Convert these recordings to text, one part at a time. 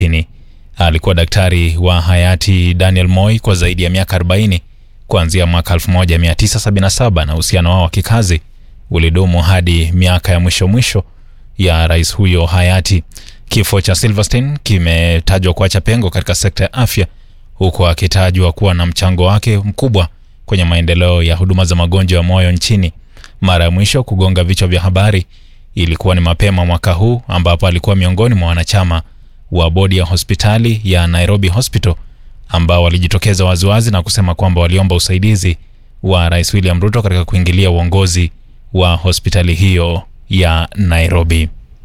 Alikuwa daktari wa hayati Daniel Moi kwa zaidi ya miaka 40 kuanzia mwaka 1977 na uhusiano wao wa kikazi ulidumu hadi miaka ya mwisho ya rais huyo hayati. Kifo cha Silverstein kimetajwa kuacha pengo katika sekta ya afya, huku akitajwa kuwa na mchango wake mkubwa kwenye maendeleo ya huduma za magonjwa ya moyo nchini. Mara ya mwisho kugonga vichwa vya habari ilikuwa ni mapema mwaka huu, ambapo alikuwa miongoni mwa wanachama wa bodi ya hospitali ya Nairobi Hospital ambao walijitokeza waziwazi na kusema kwamba waliomba usaidizi wa Rais William Ruto katika kuingilia uongozi wa hospitali hiyo ya Nairobi.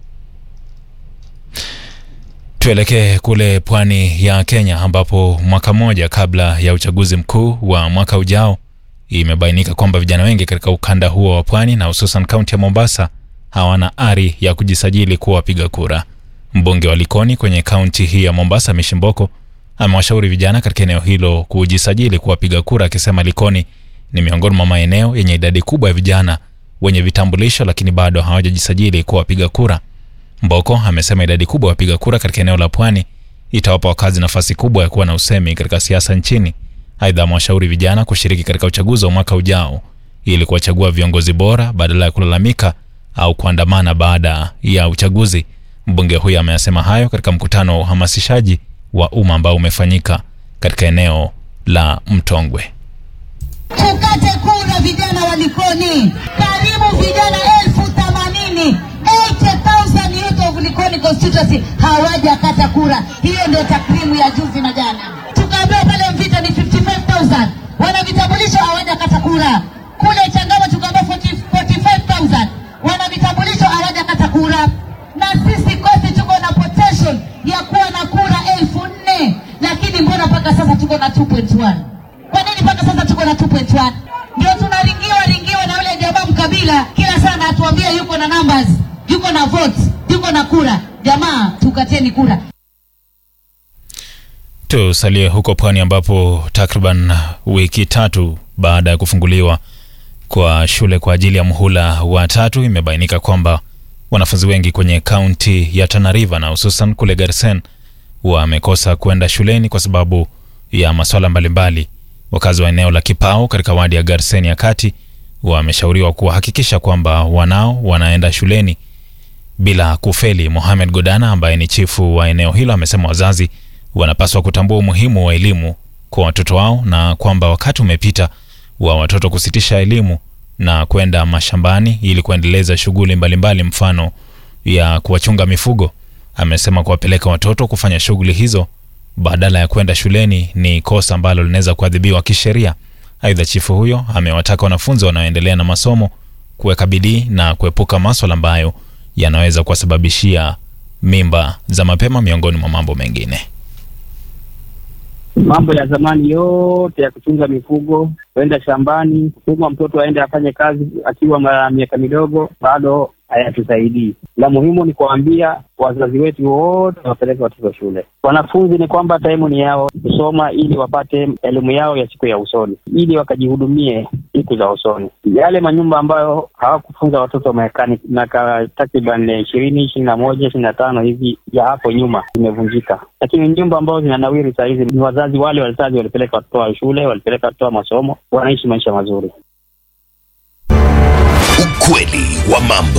Tuelekee kule pwani ya Kenya, ambapo mwaka mmoja kabla ya uchaguzi mkuu wa mwaka ujao imebainika kwamba vijana wengi katika ukanda huo wa pwani na hususan kaunti ya Mombasa hawana ari ya kujisajili kuwa wapiga kura. Mbunge wa Likoni kwenye kaunti hii ya Mombasa, Mishimboko, amewashauri vijana katika eneo hilo kujisajili kuwa wapiga kura, akisema Likoni ni miongoni mwa maeneo yenye idadi kubwa ya vijana wenye vitambulisho lakini bado hawajajisajili kuwa wapiga kura. Mboko amesema idadi kubwa ya wapiga kura katika eneo la pwani itawapa wakazi nafasi kubwa ya kuwa na usemi katika siasa nchini. Aidha, amewashauri vijana kushiriki katika uchaguzi wa mwaka ujao ili kuwachagua viongozi bora badala ya kulalamika au kuandamana baada ya uchaguzi. Mbunge huyu ameyasema hayo katika mkutano wa uhamasishaji wa umma ambao umefanyika katika eneo la Mtongwe. Tukate kura vijana wa Likoni. Karibu vijana 80,000. 80,000 youth of Likoni constituency hawajakata kura. Hiyo ndio takwimu ya juzi na jana. Tukaambiwa pale Mvita ni 55,000. Wana vitambulisho hawajakata kura. Kule Changamwe tukaambiwa 45,000. Wana vitambulisho hawajakata kura. Na sisi kote tuko na potential ya kuwa na kura 4,000, lakini mbona mpaka sasa tuko na 2.1? Kwa nini mpaka sasa tuko na 2.1? Ndio tunaringiwa na yule jamaa Mkabila kila sana atuambia yuko na numbers, yuko na votes, yuko na kura. Jamaa, tukateni kura. Tusalie huko pwani, ambapo takriban wiki tatu baada ya kufunguliwa kwa shule kwa ajili ya muhula wa tatu imebainika kwamba wanafunzi wengi kwenye kaunti ya Tana River na hususan kule Garsen wamekosa kwenda shuleni kwa sababu ya masuala mbalimbali. Wakazi wa eneo la Kipao katika wadi ya Garsen ya kati wameshauriwa kuhakikisha kwamba wanao wanaenda shuleni bila kufeli. Mohamed Godana ambaye ni chifu wa eneo hilo amesema wazazi wanapaswa kutambua umuhimu wa elimu kwa watoto wao na kwamba wakati umepita wa watoto kusitisha elimu na kwenda mashambani ili kuendeleza shughuli mbalimbali, mfano ya kuwachunga mifugo. Amesema kuwapeleka watoto kufanya shughuli hizo badala ya kwenda shuleni ni kosa ambalo linaweza kuadhibiwa kisheria. Aidha, chifu huyo amewataka wanafunzi wanaoendelea na masomo kuweka bidii na kuepuka masuala ambayo yanaweza kuwasababishia mimba za mapema miongoni mwa mambo mengine. Mambo ya zamani yote ya kuchunga mifugo, kwenda shambani, kutuma mtoto aende afanye kazi akiwa miaka midogo bado hayatusaidii. La muhimu ni kuambia wazazi wetu wote wapeleke watoto shule. Wanafunzi ni kwamba time ni yao kusoma ili wapate elimu yao ya siku ya usoni, ili wakajihudumie siku za usoni. Yale manyumba ambayo hawakufunza watoto na takriban 20, 21, 25 hivi ya hapo nyuma imevunjika. Lakini nyumba ambazo zinanawiri saa hizi ni wazazi walipeleka watoto shule, walipeleka watoto masomo, wanaishi maisha mazuri. Ukweli wa mambo.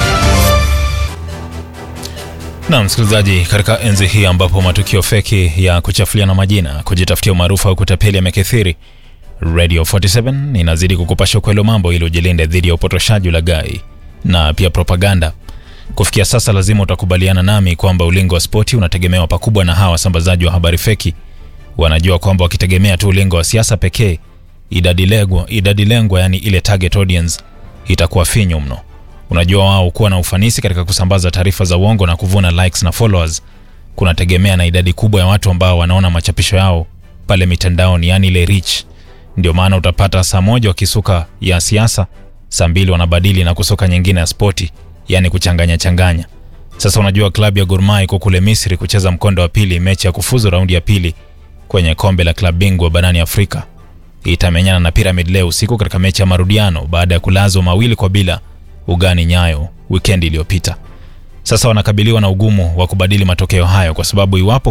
Na msikilizaji, katika enzi hii ambapo matukio feki ya kuchafuliana majina, kujitafutia umaarufu au kutapeli yamekithiri, Radio 47 inazidi kukupasha ukweli wa mambo ili ujilinde dhidi ya upotoshaji, ulaghai na pia propaganda. Kufikia sasa lazima utakubaliana nami kwamba ulingo wa spoti unategemewa pakubwa na hawa wasambazaji wa habari feki. Wanajua kwamba wakitegemea tu ulingo wa siasa pekee, idadi lengwa yani ile target audience itakuwa finyu mno. Unajua wao kuwa na ufanisi katika kusambaza taarifa za uongo na kuvuna likes na followers kunategemea na idadi kubwa ya watu ambao wanaona machapisho yao pale mitandaoni, yani ile reach. Ndio maana utapata saa moja wakisuka ya siasa, saa mbili wanabadili na kusuka nyingine ya spoti, yani kuchanganya. Sasa unajua klabu ya Gor Mahia iko kule Misri kucheza mkondo wa pili mechi ya kufuzu raundi ya pili kwenye kombe la klabu bingwa barani Afrika. Itamenyana na Pyramid leo usiku katika mechi ya marudiano baada ya kulazwa 2-0 ugani Nyayo weekend iliyopita. Sasa wanakabiliwa na ugumu wa kubadili matokeo hayo, kwa sababu iwapo